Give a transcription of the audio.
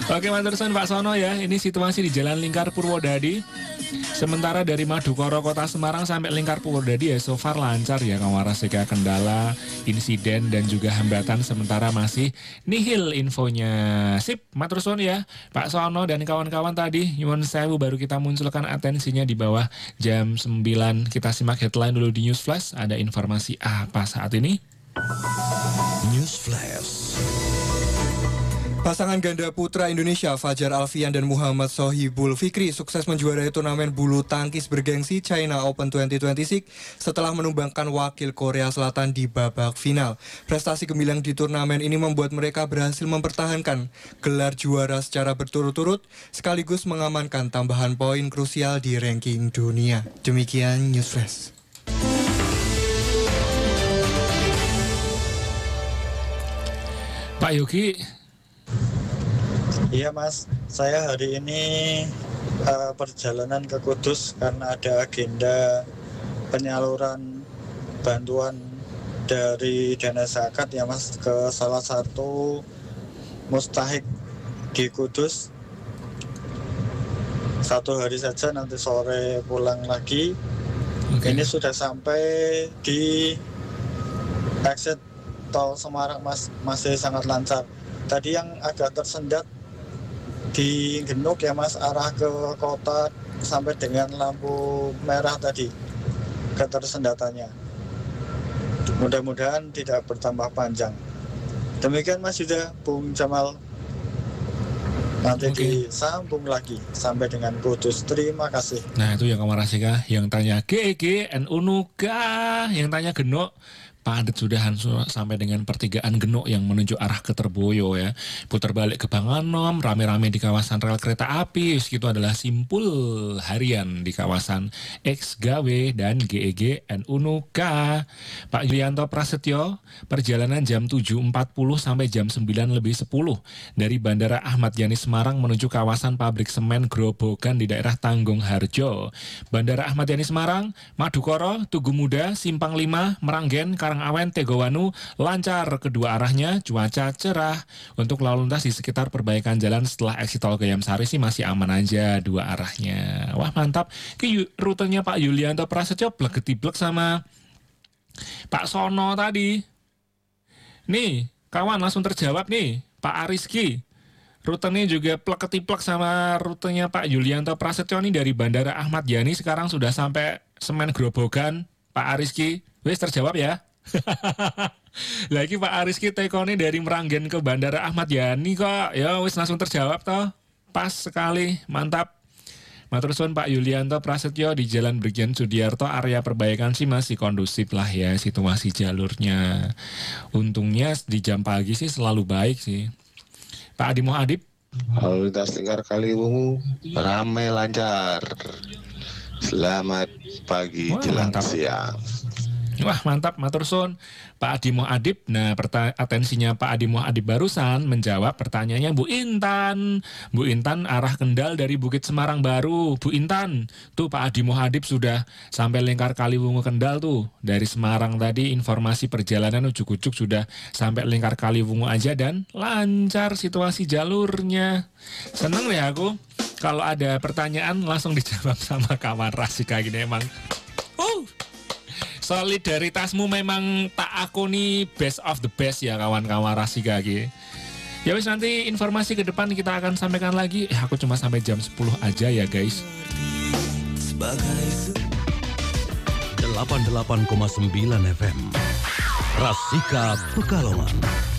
Oke, Manterson Pak Sono ya. Ini situasi di Jalan Lingkar Purwodadi. Sementara dari Madukoro Kota Semarang sampai Lingkar Purwodadi ya so far lancar ya Kawarasika, kendala, insiden dan juga hambatan sementara masih nihil infonya. Sip, Manterson ya. Pak Sono dan kawan-kawan tadi nyuwun sewu baru kita munculkan atensinya di bawah jam 9. Kita simak headline dulu di News Flash. Ada informasi apa saat ini? News Flash. Pasangan ganda putra Indonesia Fajar Alfian dan Muhammad Sohibul Fikri sukses menjuarai turnamen bulu tangkis bergengsi China Open 2026 setelah menumbangkan wakil Korea Selatan di babak final. Prestasi gemilang di turnamen ini membuat mereka berhasil mempertahankan gelar juara secara berturut-turut sekaligus mengamankan tambahan poin krusial di ranking dunia. Demikian News Flash. Pak Yogi. Iya Mas, saya hari ini perjalanan ke Kudus karena ada agenda penyaluran bantuan dari dana zakat ya Mas ke salah satu mustahik di Kudus. 1 hari saja, nanti sore pulang lagi. Ini sudah sampai di exit tol Semarang Mas, masih sangat lancar. Tadi yang agak tersendat di Genuk ya Mas, arah ke kota sampai dengan lampu merah tadi ketersendatannya. Mudah-mudahan tidak bertambah panjang. Demikian Mas Yuda, Bung Jamal. Nanti disambung lagi sampai dengan Kudus. Terima kasih. Nah itu yang Kawarasika yang tanya GG NU Nuka, yang tanya Genuk. Padat sudah sampai dengan pertigaan Genuk yang menuju arah ke Terboyo ya. Putar balik ke Banganom, rame-rame di kawasan rel kereta api. Itu adalah simpul harian di kawasan XGW dan GEG NU Nuka. Pak Yulianto Prasetyo, perjalanan jam 7.40 sampai jam 9:10 dari Bandara Ahmad Yani Semarang menuju kawasan pabrik semen Grobogan di daerah Tanggung Harjo. Bandara Ahmad Yani Semarang, Madukoro, Tugu Muda, Simpang 5, Meranggen, Awen, Tegowanu lancar kedua arahnya, cuaca cerah. Untuk lalu lintas di sekitar perbaikan jalan setelah exit tol Gayam Sari sih masih aman aja dua arahnya. Wah mantap. Rutenya Pak Yulianto Prasetyo blek-getiblek sama Pak Sono tadi. Nih, kawan langsung terjawab nih, Pak Ariski. Rutenya juga plek-ketiplek sama rutenya Pak Yulianto Prasetyo nih dari Bandara Ahmad Yani sekarang sudah sampai Semen Grobogan. Pak Ariski, wis terjawab ya. Lagi Pak Ariski tekoni dari Meranggen ke Bandara Ahmad Yani kok. Ya wis langsung terjawab toh. Pas sekali, mantap. Matur suwun Pak Yulianto Prasetyo di Jalan Brigjen Sudiarto, area perbaikan sih masih kondusif lah ya situasi jalurnya. Untungnya di jam pagi sih selalu baik sih. Pak Adi Muhadib. Lalu lintas Lingkar Kaliwungu ramai lancar. Selamat pagi. Wah, jelang mantap. Siang. Wah mantap, matur suwun Pak Adi Muhadib. Nah atensinya Pak Adi Muhadib barusan menjawab pertanyaannya Bu Intan. Bu Intan arah Kendal dari Bukit Semarang Baru. Bu Intan, tuh Pak Adi Muhadib sudah sampai Lingkar Kaliwungu Kendal tuh. Dari Semarang tadi informasi perjalanan ujuk-ujuk sudah sampai Lingkar Kaliwungu aja dan lancar situasi jalurnya. Seneng ya aku kalau ada pertanyaan langsung dijawab sama kawan Rasika gini emang. Solidaritasmu memang tak akuni best of the best ya kawan-kawan Rasika gitu. Ya wis nanti informasi ke depan kita akan sampaikan lagi. Aku cuma sampai jam 10 aja ya guys. 88,9 FM Rasika Pekalongan.